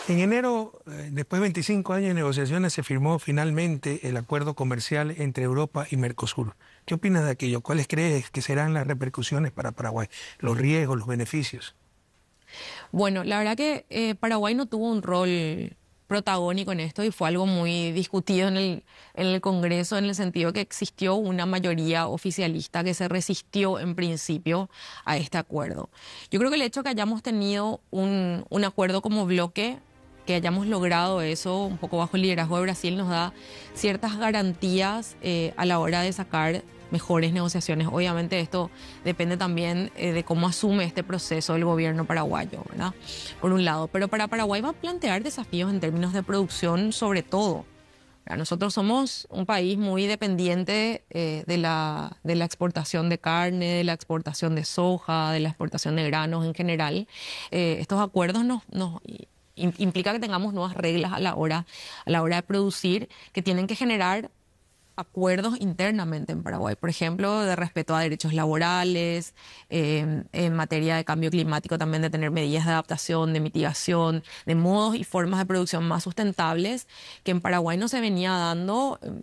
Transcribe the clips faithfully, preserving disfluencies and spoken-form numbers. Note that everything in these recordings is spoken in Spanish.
En enero, eh, después de veinticinco años de negociaciones, se firmó finalmente el acuerdo comercial entre Europa y Mercosur. ¿Qué opinas de aquello? ¿Cuáles crees que serán las repercusiones para Paraguay? Los riesgos, los beneficios. Bueno, la verdad que eh, Paraguay no tuvo un rol protagónico en esto y fue algo muy discutido en el, en el Congreso en el sentido que existió una mayoría oficialista que se resistió en principio a este acuerdo. Yo creo que el hecho que hayamos tenido un, un acuerdo como bloque, que hayamos logrado eso un poco bajo el liderazgo de Brasil, nos da ciertas garantías eh, a la hora de sacar mejores negociaciones. Obviamente esto depende también eh, de cómo asume este proceso el gobierno paraguayo, ¿verdad? Por un lado, pero para Paraguay va a plantear desafíos en términos de producción sobre todo. ¿Verdad? Nosotros somos un país muy dependiente eh, de la, de la exportación de carne, de la exportación de soja, de la exportación de granos en general. Eh, estos acuerdos nos, nos implica que tengamos nuevas reglas a la hora, a la hora de producir, que tienen que generar acuerdos internamente en Paraguay, por ejemplo, de respeto a derechos laborales, eh, en materia de cambio climático también de tener medidas de adaptación, de mitigación, de modos y formas de producción más sustentables, que en Paraguay no se venía dando, eh,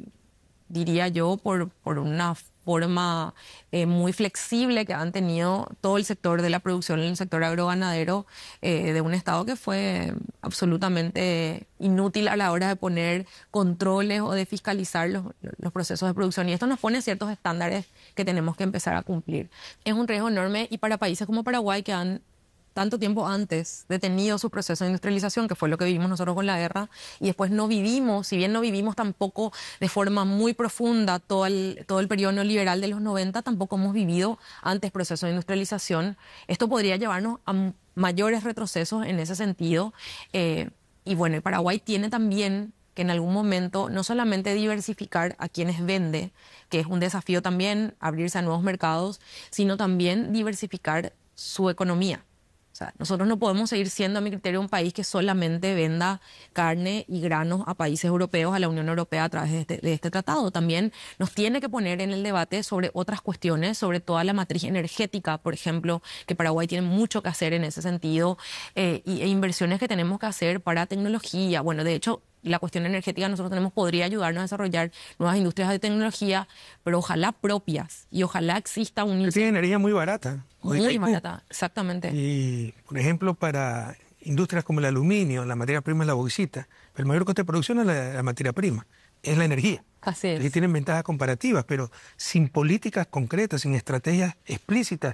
diría yo, por, por una forma eh, muy flexible que han tenido todo el sector de la producción, el sector agroganadero eh, de un Estado que fue absolutamente inútil a la hora de poner controles o de fiscalizar los, los procesos de producción. Y esto nos pone ciertos estándares que tenemos que empezar a cumplir. Es un riesgo enorme y para países como Paraguay que han tanto tiempo antes detenido su proceso de industrialización, que fue lo que vivimos nosotros con la guerra, y después no vivimos, si bien no vivimos tampoco de forma muy profunda todo el, todo el periodo neoliberal de los noventa, tampoco hemos vivido antes proceso de industrialización. Esto podría llevarnos a mayores retrocesos en ese sentido. Eh, y bueno, el Paraguay tiene también que en algún momento no solamente diversificar a quienes vende, que es un desafío también abrirse a nuevos mercados, sino también diversificar su economía. O sea, nosotros no podemos seguir siendo, a mi criterio, un país que solamente venda carne y granos a países europeos, a la Unión Europea a través de este, de este tratado. También nos tiene que poner en el debate sobre otras cuestiones, sobre toda la matriz energética, por ejemplo, que Paraguay tiene mucho que hacer en ese sentido, eh, y, e inversiones que tenemos que hacer para tecnología. Bueno, de hecho, la cuestión energética nosotros tenemos, podría ayudarnos a desarrollar nuevas industrias de tecnología, pero ojalá propias y ojalá exista un... Tiene energía muy barata. Muy barata, exactamente. Y, por ejemplo, para industrias como el aluminio, la materia prima es la bauxita, pero el mayor coste de producción es la, la materia prima, es la energía. Así es. Ahí tienen ventajas comparativas, pero sin políticas concretas, sin estrategias explícitas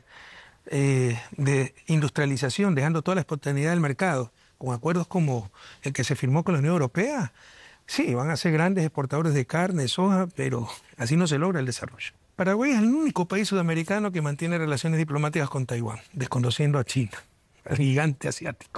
eh, de industrialización, dejando toda la espontaneidad del mercado, con acuerdos como el que se firmó con la Unión Europea, sí, van a ser grandes exportadores de carne, de soja, pero así no se logra el desarrollo. Paraguay es el único país sudamericano que mantiene relaciones diplomáticas con Taiwán, desconociendo a China, al gigante asiático.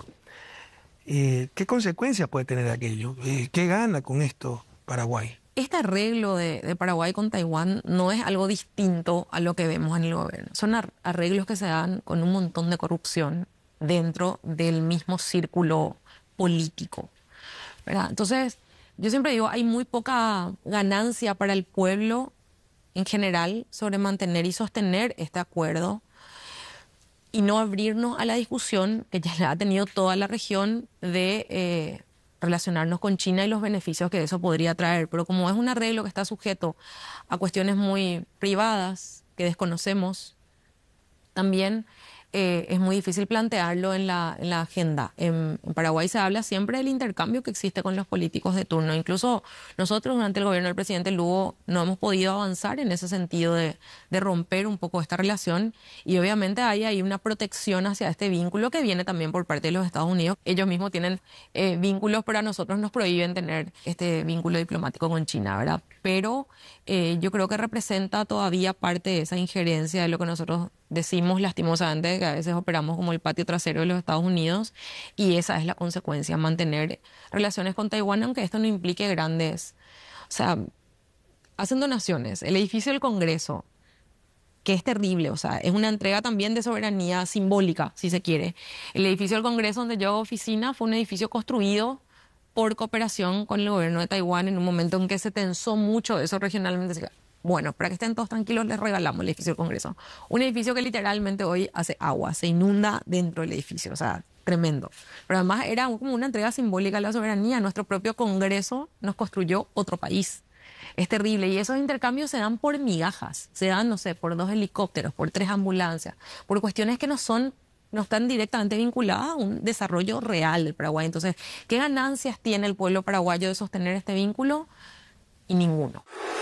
Eh, ¿Qué consecuencias puede tener aquello? Eh, ¿Qué gana con esto Paraguay? Este arreglo de, de Paraguay con Taiwán no es algo distinto a lo que vemos en el gobierno. Son arreglos que se dan con un montón de corrupción dentro del mismo círculo político, ¿verdad? Entonces, yo siempre digo, hay muy poca ganancia para el pueblo en general sobre mantener y sostener este acuerdo y no abrirnos a la discusión que ya la ha tenido toda la región de eh, relacionarnos con China y los beneficios que eso podría traer. Pero como es un arreglo que está sujeto a cuestiones muy privadas que desconocemos, también eh, es muy difícil plantearlo en la, en la agenda. En, en Paraguay se habla siempre del intercambio que existe con los políticos de turno. Incluso nosotros durante el gobierno del presidente Lugo no hemos podido avanzar en ese sentido de, de romper un poco esta relación y obviamente hay ahí una protección hacia este vínculo que viene también por parte de los Estados Unidos. Ellos mismos tienen eh, vínculos, pero a nosotros nos prohíben tener este vínculo diplomático con China, ¿verdad? Pero eh, yo creo que representa todavía parte de esa injerencia de lo que nosotros decimos lastimosamente, que a veces operamos como el patio trasero de los Estados Unidos, y esa es la consecuencia, mantener relaciones con Taiwán, aunque esto no implique grandes... O sea, hacen donaciones. El edificio del Congreso, que es terrible, o sea, es una entrega también de soberanía simbólica, si se quiere. El edificio del Congreso donde yo hago oficina fue un edificio construido por cooperación con el gobierno de Taiwán en un momento en que se tensó mucho eso regionalmente. Bueno, para que estén todos tranquilos, les regalamos el edificio del Congreso. Un edificio que literalmente hoy hace agua, se inunda dentro del edificio. O sea, tremendo. Pero además era como una entrega simbólica a la soberanía. Nuestro propio Congreso nos construyó otro país. Es terrible. Y esos intercambios se dan por migajas. Se dan, no sé, por dos helicópteros, por tres ambulancias, por cuestiones que no son, no están directamente vinculadas a un desarrollo real del Paraguay. Entonces, ¿qué ganancias tiene el pueblo paraguayo de sostener este vínculo? Y ninguno.